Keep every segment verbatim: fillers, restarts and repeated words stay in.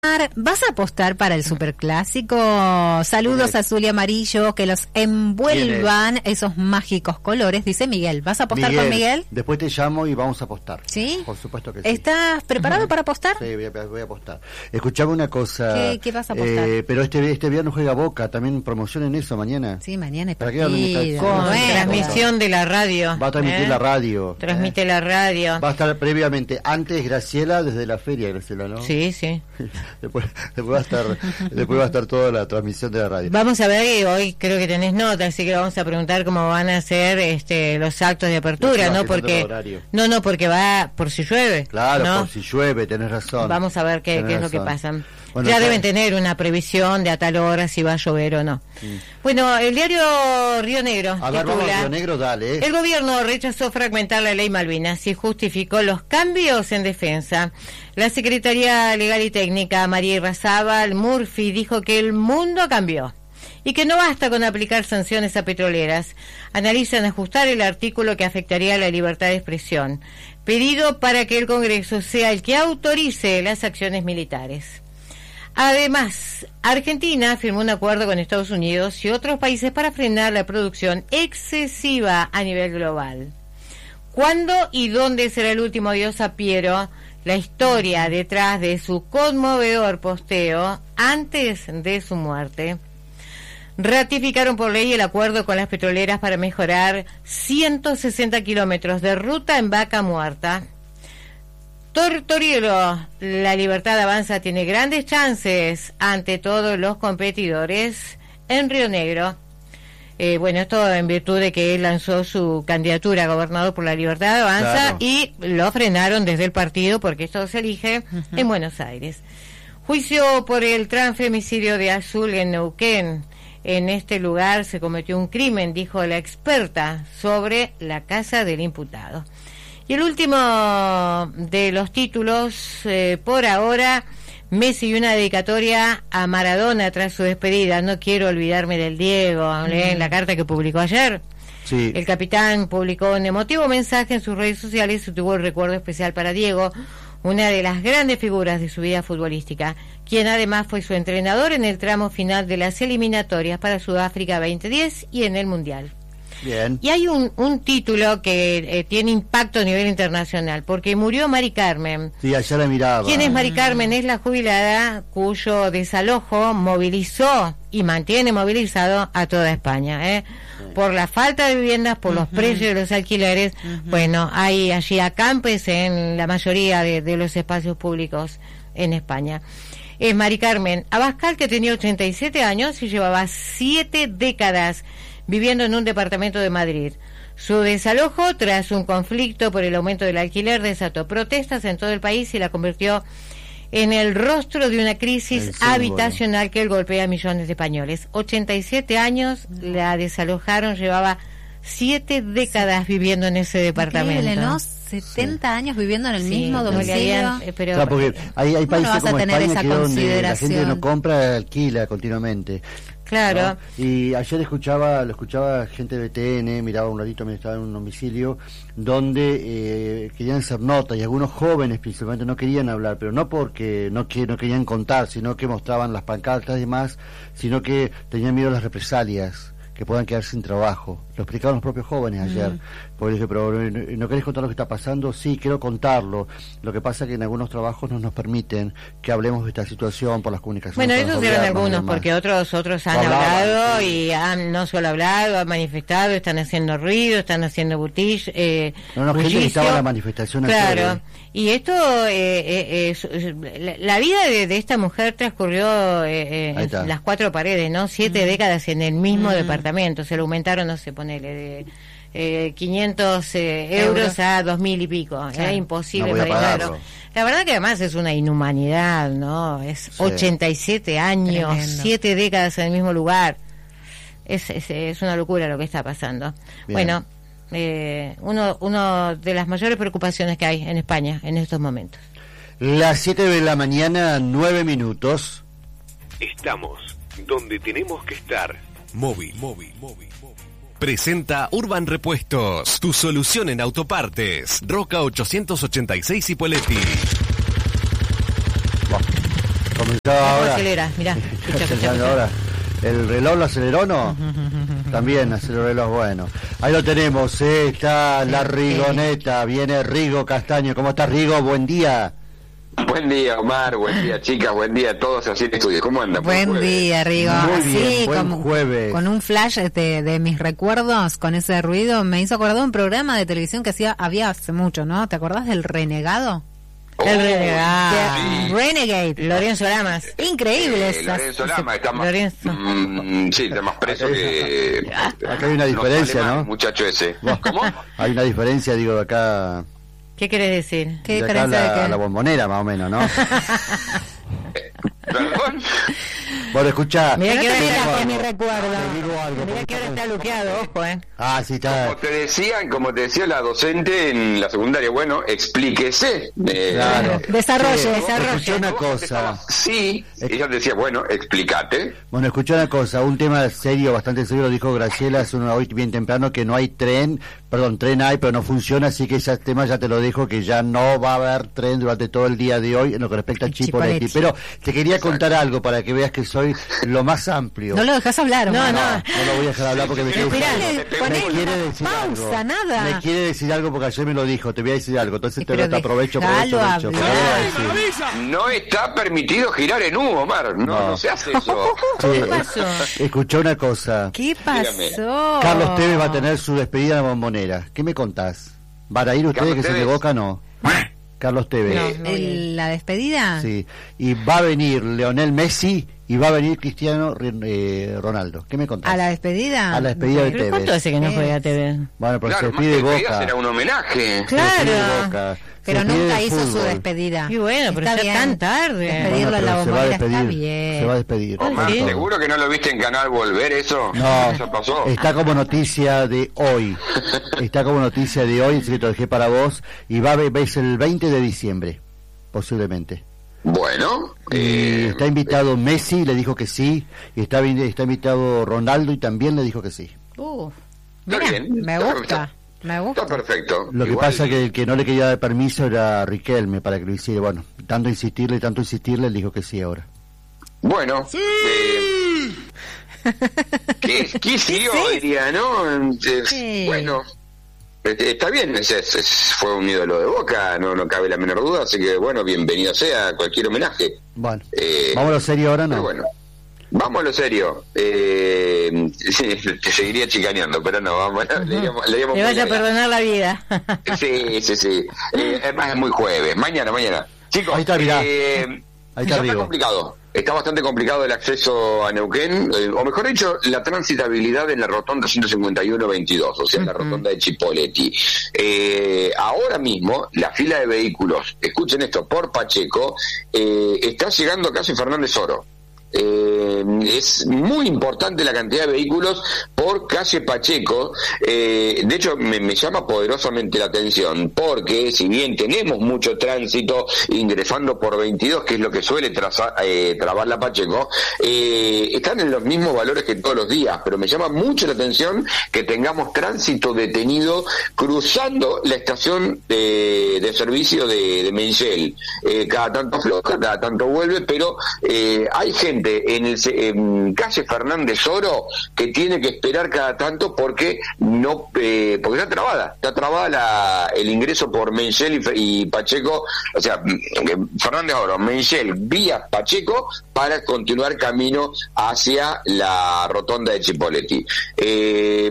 ¿Vas a apostar para el superclásico? Saludos azul y amarillo, que los envuelvan esos mágicos colores, dice Miguel. ¿Vas a apostar Miguel, con Miguel? Después te llamo y vamos a apostar. ¿Sí? Por supuesto que sí. ¿Estás preparado uh-huh. para apostar? Sí, voy a, voy a apostar. Escuchame una cosa. ¿Qué, qué vas a apostar? Eh, pero este este viernes juega Boca, también promocionen eso mañana. Sí, mañana es ¿Para partido. qué Con bueno. transmisión de la radio. Va a transmitir ¿eh? la radio. Transmite ¿eh? la radio. Va a estar previamente, antes Graciela desde la feria, Graciela, ¿no? Sí, sí. después, después va a estar después va a estar toda la transmisión de la radio. Vamos a ver, y hoy creo que tenés nota, así que vamos a preguntar cómo van a ser este los actos de apertura, ¿no? Porque no, no, porque va por si llueve. Claro, ¿no? por si llueve, tenés razón. Vamos a ver qué, qué es lo que pasa. Bueno, ya está... deben tener una previsión de a tal hora si va a llover o no. Sí. Bueno, el diario Río Negro. A ver, vamos, Río Negro, dale. ¿eh? El gobierno rechazó fragmentar la ley Malvinas y justificó los cambios en defensa. La Secretaría Legal y Técnica, María Irrazábal Murphy, dijo que el mundo cambió y que no basta con aplicar sanciones a petroleras. Analizan ajustar el artículo que afectaría la libertad de expresión. Pedido para que el Congreso sea el que autorice las acciones militares. Además, Argentina firmó un acuerdo con Estados Unidos y otros países para frenar la producción excesiva a nivel global. ¿Cuándo y dónde será el último adiós a Piero? La historia detrás de su conmovedor posteo antes de su muerte. Ratificaron por ley el acuerdo con las petroleras para mejorar ciento sesenta kilómetros de ruta en Vaca Muerta. Tortorielo, la Libertad Avanza tiene grandes chances ante todos los competidores en Río Negro. Eh, bueno, esto en virtud de que él lanzó su candidatura a gobernador por la Libertad Avanza, claro, y lo frenaron desde el partido porque esto se elige uh-huh. en Buenos Aires. Juicio por el transfemicidio de Azul en Neuquén. En este lugar se cometió un crimen, dijo la experta sobre la casa del imputado. Y el último de los títulos, eh, por ahora, Messi y una dedicatoria a Maradona tras su despedida. No quiero olvidarme del Diego. Hablé mm. en la carta que publicó ayer. Sí. El capitán publicó un emotivo mensaje en sus redes sociales y tuvo el recuerdo especial para Diego, una de las grandes figuras de su vida futbolística, quien además fue su entrenador en el tramo final de las eliminatorias para Sudáfrica veinte diez y en el Mundial. Bien. Y hay un, un título que eh, tiene impacto a nivel internacional, porque murió Mari Carmen. Sí, allá la miraba. ¿Quién es Mari Carmen? Es la jubilada cuyo desalojo movilizó y mantiene movilizado a toda España, ¿eh? Sí. Por la falta de viviendas, por uh-huh. los precios de los alquileres. Uh-huh. Bueno, hay allí acampes en la mayoría de, de los espacios públicos en España. Es Mari Carmen Abascal, que tenía ochenta y siete años y llevaba siete décadas viviendo en un departamento de Madrid. Su desalojo, tras un conflicto por el aumento del alquiler, desató protestas en todo el país y la convirtió en el rostro de una crisis habitacional que golpea a millones de españoles. ochenta y siete años, la desalojaron, llevaba siete décadas viviendo en ese departamento. Increíble, ¿no? setenta sí. años viviendo en el sí, mismo domicilio. Habían, eh, pero, claro, porque hay, hay países no como España que donde la gente no compra, alquila continuamente. Claro. ¿No? Y ayer escuchaba, lo escuchaba gente de B T N, miraba un ratito mientras estaba en un domicilio, donde eh, querían hacer nota y algunos jóvenes principalmente no querían hablar, pero no porque no, que, no querían contar, sino que mostraban las pancartas y demás, sino que tenían miedo a las represalias, que puedan quedar sin trabajo. Lo explicaban los propios jóvenes ayer. Mm. Porque dije, pero ¿no querés contar lo que está pasando? Sí, quiero contarlo. Lo que pasa es que en algunos trabajos no nos permiten que hablemos de esta situación por las comunicaciones. Bueno, esos eran algunos, porque otros otros han hablaban, hablado sí. y han no solo hablado, han manifestado, están haciendo ruido, están haciendo butillo. Eh, no, no, gente que estaba en la manifestación. Claro. Ayer. Y esto, eh, eh, eh, la, la vida de, de esta mujer transcurrió eh, eh, en las cuatro paredes, ¿no? Siete mm. décadas en el mismo mm. departamento. Se lo aumentaron, no sé, ponele, de eh, quinientos eh, euros a dos mil y pico. Claro. Es imposible. No claro. La verdad que además es una inhumanidad, ¿no? Es sí. ochenta y siete años, Tremendo. siete décadas en el mismo lugar. Es, es, es una locura lo que está pasando. Bien. Bueno, eh, uno, uno de las mayores preocupaciones que hay en España en estos momentos. Las siete de la mañana, nueve minutos. Estamos donde tenemos que estar. Móvil, móvil, móvil. Presenta Urban Repuestos, tu solución en autopartes. Roca ochocientos ochenta y seis Cipolletti. Comenzó ahora. Acelera, mirá. Escucha, escucha, escucha. Ahora. ¿El reloj lo aceleró o no? También aceleró el reloj, bueno. Ahí lo tenemos, eh, está la Rigoneta, viene Rigo Castaño. ¿Cómo estás, Rigo? Buen día. Buen día, Omar, buen día, chicas, buen día a todos así en estudio. ¿Cómo andan? Buen día, Rigo. Muy bien, sí, buen como, jueves. Con un flash de, de mis recuerdos, con ese ruido, me hizo acordar un programa de televisión que hacía había hace mucho, ¿no? ¿Te acordás del Renegado? Oh, El Renegado. sí. Renegade. Lorenzo Lamas. Increíble. Eh, esas- Lorenzo Lama está más, Lorenzo. mm, sí, está más preso que... Acá hay una diferencia, alemán, ¿no? Muchacho ese. ¿Cómo? Hay una diferencia, digo, de acá, ¿Qué querés decir? ¿Qué de acá diferencia la, de qué? la bombonera, más o menos, ¿no? ¿Perdón? Bueno, escuchá. Mirá Pero que no ahora te está, digas mi algo. recuerdo. Te digo algo, Mirá que ahora está luqueado, ojo, eh. Ah, sí, está. Como te decían, como te decía la docente en la secundaria, bueno, explíquese. Eh, Claro. Desarrolle, Sí, desarrolle. escuché una vos cosa. contestabas, Sí, ella decía, bueno, explícate. Bueno, escuché una cosa, un tema serio, bastante serio, lo dijo Graciela hace una hoy bien temprano, que no hay tren, perdón, tren hay, pero no funciona, así que ese tema ya te lo dejo, que ya no va a haber tren durante todo el día de hoy en lo que respecta a Chipoleti. Chipoleti. Pero te quería contar algo para que veas que soy lo más amplio. No lo dejas hablar, No, Omar. no. No lo voy a dejar hablar porque me quiere Mirá, decir le algo. ponés Me quiere decir pausa, algo. nada. Me quiere decir algo porque ayer me lo dijo, te voy a decir algo, entonces te, Pero lo te aprovecho, aprovecho, dejalo aprovecho. hablar. Pero te voy a decir. No está permitido girar en U, Omar. No, No. no se hace eso. Sí, ¿Qué pasó? escuché una cosa. ¿Qué pasó? Carlos Tevez va a tener su despedida en la Bombonera. ¿Qué me contás? ¿Van a ir ustedes Carlos que son de Tevez. Boca? No. Carlos Tevez. No. El- ¿La despedida? Sí. Y va a venir Leonel Messi y va a venir Cristiano eh, Ronaldo. ¿Qué me contás? ¿A la despedida? A la despedida de ¿Pero cuánto Tevez. hace que no juega T V? Bueno, pero Claro, se más despide que de despedida Boca. será un homenaje. Se despide de Claro. Boca. Se Pero despide nunca del hizo su fútbol. despedida. Y bueno, pero ya bien. tan tarde. Despedirlo Bueno, en la pero se va a bombonera está despedir. bien. Se va a despedir. Omar, sí. ¿seguro que no lo viste en Canal Volver eso? No, ¿Eso pasó? está como noticia de hoy. Está como noticia de hoy, así que te lo dejé para vos. Y va a ver, ves el veinte de diciembre, posiblemente. Bueno, Y eh, está invitado Messi, le dijo que sí. Y está, vi- está invitado Ronaldo y también le dijo que sí. Uf, Está mira, bien, me está- gusta, está- me está gusta. perfecto. Lo que Igual- pasa que el que no le quería dar permiso era Riquelme para que lo hiciera. Bueno, tanto insistirle, tanto insistirle, le dijo que sí ahora. Bueno, eh, ¿qué, qué siguió, diría, no? Eh, Sí. Bueno, eh, está bien, es- es- es- fue un ídolo de Boca, no, no cabe la menor duda, así que bueno, bienvenido sea cualquier homenaje. Bueno, Eh, vamos a lo serio ahora, Pero ¿no? bueno, vamos a lo serio. Eh, sí, te seguiría chicaneando, pero no, vamos, le diríamos- le diríamos Le vaya a mañana. perdonar la vida. Sí, sí, sí. Eh, además es muy jueves. Mañana, mañana. Chicos, Ahí está, mirá. eh, Ahí ya está está Rigo. complicado. Está bastante complicado el acceso a Neuquén, eh, o mejor dicho, la transitabilidad en la rotonda ciento cincuenta y uno veintidós, o sea, en la rotonda de Chipoleti. Eh, ahora mismo, la fila de vehículos, escuchen esto, por Pacheco, eh, está llegando casi Fernández Oro. Eh, es muy importante la cantidad de vehículos por calle Pacheco. Eh, de hecho me, me llama poderosamente la atención porque si bien tenemos mucho tránsito ingresando por veintidós, que es lo que suele traza- eh, trabar la Pacheco, eh, están en los mismos valores que todos los días, pero me llama mucho la atención que tengamos tránsito detenido cruzando la estación de, de servicio de, de Menchel. Eh, cada tanto floja, cada tanto vuelve, pero eh, hay gente en, el, en calle Fernández Oro que tiene que esperar cada tanto porque no eh, porque está trabada, está trabada la, el ingreso por Menchel y, y Pacheco, o sea, Fernández Oro, Menchel vía Pacheco para continuar camino hacia la rotonda de Chipoleti. Eh,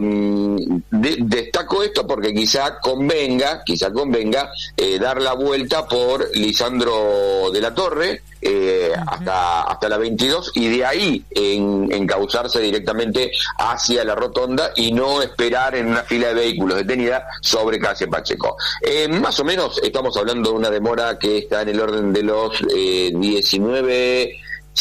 de, destaco esto porque quizá convenga, quizá convenga eh, dar la vuelta por Lisandro de la Torre, Eh, uh-huh. hasta hasta la veintidós y de ahí en, encauzarse directamente hacia la rotonda y no esperar en una fila de vehículos detenida sobre calle Pacheco. Eh, más o menos estamos hablando de una demora que está en el orden de los eh, diecinueve,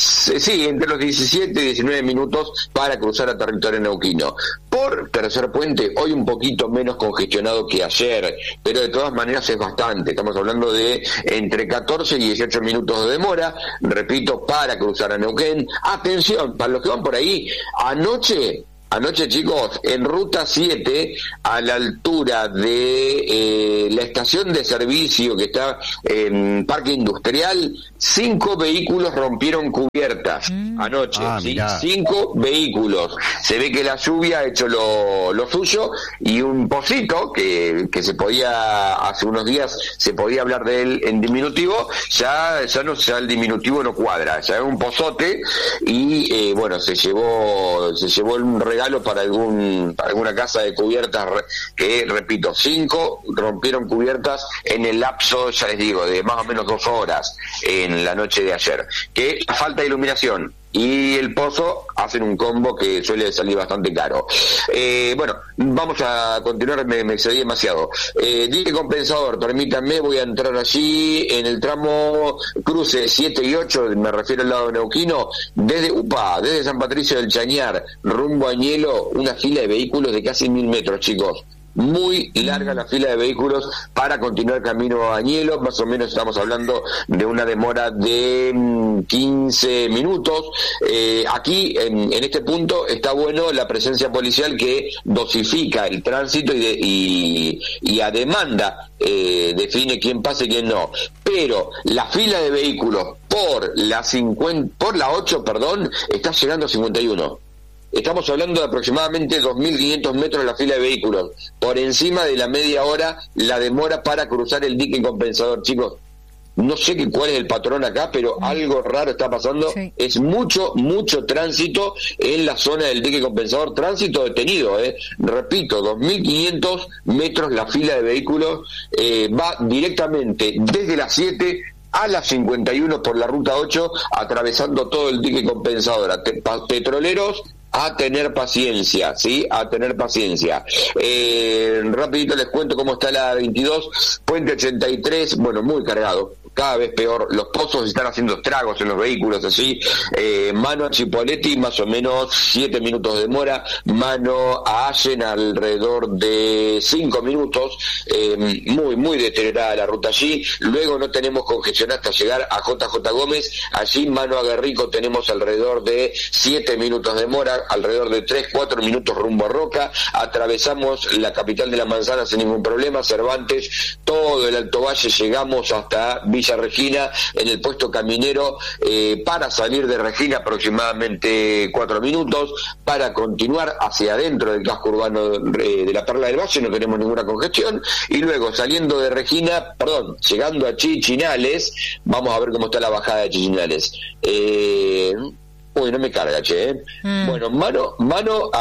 sí, entre los diecisiete y diecinueve minutos para cruzar a territorio neuquino. Por Tercer Puente, hoy un poquito menos congestionado que ayer, pero de todas maneras es bastante. Estamos hablando de entre catorce y dieciocho minutos de demora, repito, para cruzar a Neuquén. Atención, para los que van por ahí, anoche Anoche, chicos, en Ruta siete, a la altura de eh, la estación de servicio que está en Parque Industrial, cinco vehículos rompieron cubiertas mm. anoche. Ah, ¿sí? Cinco vehículos. Se ve que la lluvia ha hecho lo, lo suyo, y un pocito que, que se podía, hace unos días se podía hablar de él en diminutivo, ya, ya no, ya el diminutivo no cuadra, ya es un pozote, y eh, bueno, se llevó, se llevó un regalo para algún para alguna casa de cubiertas, que repito, cinco rompieron cubiertas en el lapso, ya les digo, de más o menos dos horas en la noche de ayer. Que la falta de iluminación y el pozo hacen un combo que suele salir bastante caro. Eh, bueno, vamos a continuar, me, me excedí demasiado. Eh, dique compensador, permítanme, voy a entrar allí en el tramo cruce siete y ocho, me refiero al lado neuquino, desde UPA, desde San Patricio del Chañar, rumbo a Añelo, una fila de vehículos de casi mil metros, chicos. Muy larga la fila de vehículos para continuar camino a Añelo, más o menos estamos hablando de una demora de mmm, quince minutos. Eh, aquí, en, en este punto, está bueno la presencia policial que dosifica el tránsito y, de, y, y a demanda eh, define quién pasa y quién no. Pero la fila de vehículos por la cincuenta, por la ocho, perdón, está llegando a cincuenta y uno. Estamos hablando de aproximadamente dos mil quinientos metros de la fila de vehículos. Por encima de la media hora la demora para cruzar el dique compensador, chicos. No sé qué, cuál es el patrón acá, pero mm. algo raro está pasando. Sí. Es mucho, mucho tránsito en la zona del dique compensador. Tránsito detenido, eh. Repito, dos mil quinientos metros la fila de vehículos. Eh, va directamente desde las siete a las cincuenta y uno por la ruta ocho, atravesando todo el dique compensador. A te, pa, petroleros, a tener paciencia, ¿sí? A tener paciencia. Eh, rapidito les cuento cómo está la veintidós, Puente ochenta y tres, bueno, muy cargado, cada vez peor, los pozos están haciendo estragos en los vehículos, así, eh, mano a Chipoleti, más o menos siete minutos de demora, mano a Allen alrededor de cinco minutos, eh, muy, muy deteriorada la ruta allí. Luego no tenemos congestión hasta llegar a J J Gómez, allí mano a Guerrico tenemos alrededor de siete minutos de demora, alrededor de tres, cuatro minutos rumbo a Roca. Atravesamos la capital de la Manzana sin ningún problema, Cervantes, todo el Alto Valle, llegamos hasta Villa Regina, en el puesto caminero, eh, para salir de Regina aproximadamente cuatro minutos, para continuar hacia adentro del casco urbano eh, de la Perla del Valle, no tenemos ninguna congestión, y luego saliendo de Regina, perdón, llegando a Chichinales, vamos a ver cómo está la bajada de Chichinales. Eh... Uy, no me carga, che. ¿eh? Mm. Bueno, mano mano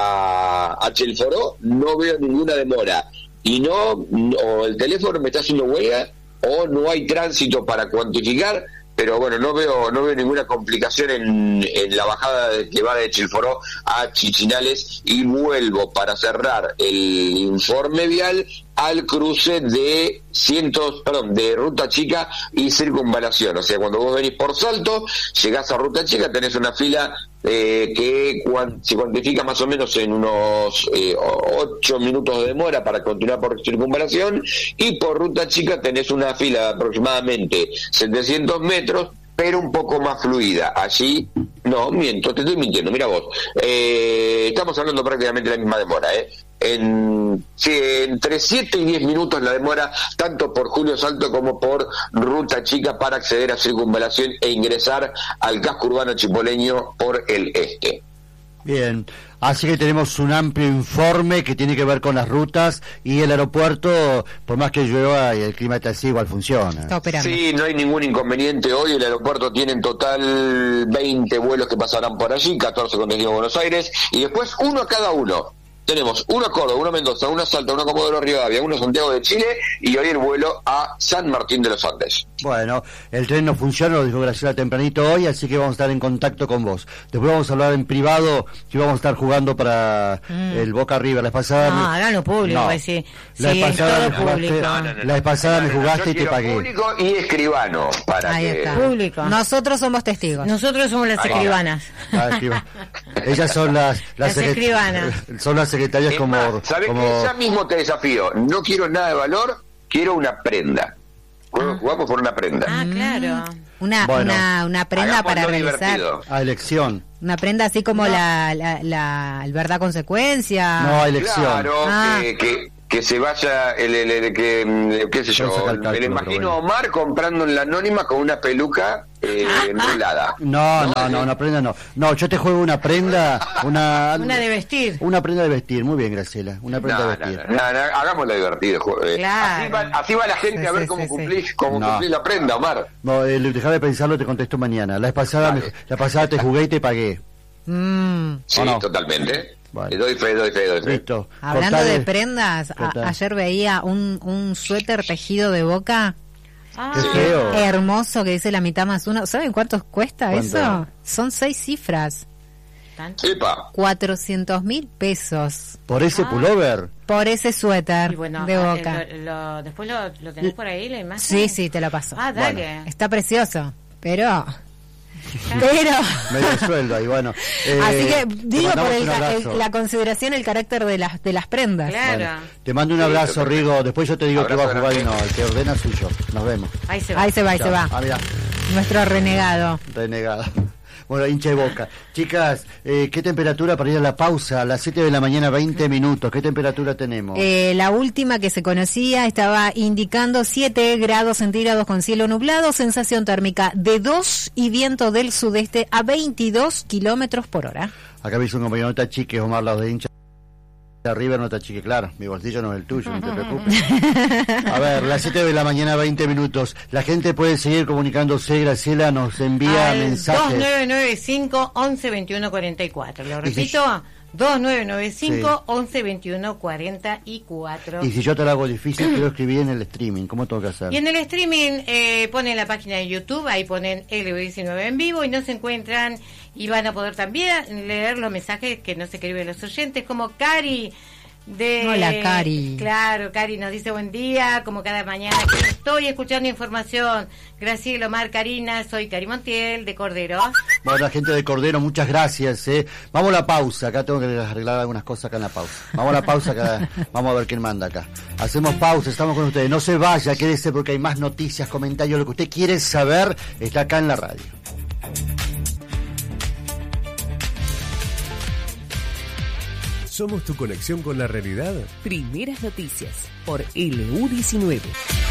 a, a Chelforó, no veo ninguna demora. Y no, o el teléfono me está haciendo huella, o no hay tránsito para cuantificar, pero bueno, no veo no veo ninguna complicación en, en la bajada que va de Chilforó a Chichinales. Y vuelvo para cerrar el informe vial al cruce de cientos, perdón, de Ruta Chica y Circunvalación. O sea, cuando vos venís por Salto, llegás a Ruta Chica, tenés una fila eh, que cuan, se cuantifica más o menos en unos eh, ocho minutos de demora para continuar por Circunvalación, y por Ruta Chica tenés una fila de aproximadamente setecientos metros, pero un poco más fluida. Allí, no, miento, te estoy mintiendo, mira vos. Eh, estamos hablando prácticamente de la misma demora, ¿eh? En, sí, entre siete y diez minutos la demora, tanto por Julio Salto como por Ruta Chica, para acceder a Circunvalación e ingresar al casco urbano chipoleño por el este. Bien, así que tenemos un amplio informe que tiene que ver con las rutas, y el aeropuerto, por más que llueva y el clima está así, igual funciona. Está operando. Sí, no hay ningún inconveniente hoy. El aeropuerto tiene en total veinte vuelos que pasarán por allí, catorce con destino a Buenos Aires, y después uno a cada uno. Tenemos uno a Córdoba, uno a Mendoza, uno a Salta, uno a Comodoro Rivadavia, uno a Santiago de Chile, y hoy el vuelo a San Martín de los Andes. Bueno, el tren no funciona, lo dijo Graciela tempranito hoy, así que vamos a estar en contacto con vos. Después vamos a hablar en privado, que vamos a estar jugando para mm. el Boca River. La vez pasada... No, me... háganlo público, no. Sí, la vez sí, pasada me jugaste, no, no, no, no. la vez pasada me jugaste y te pagué. Público y escribano, para Ahí que... está. Público. Nosotros somos testigos. Nosotros somos las Ahí escribanas. Ah, escriba. Ellas son las... Las, las escribanas. Son las secretarias es como... Más, ¿sabés como... qué? Ya mismo te desafío. No quiero nada de valor, quiero una prenda. Jugamos por una prenda. Ah, claro. Una, Bueno, una, una prenda para hagámoslo realizar. divertido. A elección. Una prenda así como No. la, la, la, el verdad consecuencia. No, a elección. Claro, Ah. que, que, que se vaya, el, el, el- que, mm, qué sé yo, Vamos a sacar me cálculo, lo imagino pero a bueno. Omar comprando en la Anónima con una peluca eh, enrolada. No, no, no, una prenda no. No, yo te juego una prenda, una... Una de vestir. Una prenda de vestir, muy bien, Graciela. Una prenda No, de no, vestir. no, no, no, hagámoslo divertido. jo- eh. Claro. Así, va, así va la gente Sí, a ver sí, cómo sí, sí. cumplís, cómo No. cumplís la prenda, Omar. No, eh, dejá de pensarlo, te contesto mañana. La vez pasada, Dale. me- la pasada te jugué y te pagué. Mm. Sí, ¿O no? totalmente. Vale. Te doy fe, doy fe, doy fe. Listo. Hablando Cortale. de prendas, a- Cortá. ayer veía un, un suéter tejido de Boca Ah, Qué feo. hermoso que dice la mitad más uno. ¿Saben cuánto cuesta ¿Cuánto? eso? Son seis cifras. tanto. Epa. cuatrocientos mil pesos Por ese Ah. pullover. por ese suéter Y bueno, de ah, Boca. eh, lo- lo- después lo, lo tenés por ahí, la imagen. Sí, sí, te lo paso. Ah, dale. Está precioso, pero... Pero... Medio sueldo ahí, bueno. Eh, Así que te digo por mandamos el un ca- abrazo. el- la consideración, el carácter de las de las prendas. Claro. Bueno, te mando un Sí, abrazo, totalmente. Rigo. Después yo te digo que va a Abrazo jugar y no. grande. El que ordena soy yo. Nos vemos. Ahí se va. Ahí se va, ahí se Chao. va. Ah, mirá, Nuestro renegado. renegada. Bueno, hincha de Boca. Chicas, eh, ¿qué temperatura para ir a la pausa? A las siete de la mañana, veinte minutos. ¿Qué temperatura tenemos? Eh, la última que se conocía estaba indicando siete grados centígrados con cielo nublado, sensación térmica de dos y viento del sudeste a veintidós kilómetros por hora. Acá me hizo un compañero, no está chique, Omar, los de hincha de River, no está chique, claro. Mi bolsillo no es el tuyo, no te preocupes. A ver, las siete de la mañana, veinte minutos. La gente puede seguir comunicándose. Graciela nos envía Al mensajes. dos nueve nueve cinco, once, veintiuno, cuarenta y cuatro. Lo repito, dos nueve nueve cinco, once, veintiuno, cuarenta y cuatro. Y si yo te lo hago difícil, quiero escribir en el streaming. ¿Cómo tengo que hacer? Y en el streaming eh, ponen la página de YouTube, ahí ponen L B diecinueve en vivo y nos encuentran y van a poder también leer los mensajes que nos escriben los oyentes, como Cari de... Hola, Cari. Claro, Cari nos dice buen día, como cada mañana que estoy escuchando información. Graciela, Omar, Karina, soy Cari Montiel de Cordero. Bueno, la gente de Cordero, muchas gracias. ¿eh? Vamos a la pausa. Acá tengo que arreglar algunas cosas acá en la pausa. Vamos a la pausa. Acá. Vamos a ver quién manda acá. Hacemos pausa, estamos con ustedes. No se vaya, quédese porque hay más noticias, comentarios. Lo que usted quiere saber está acá en la radio. ¿Somos tu conexión con la realidad? Primeras noticias por L U diecinueve.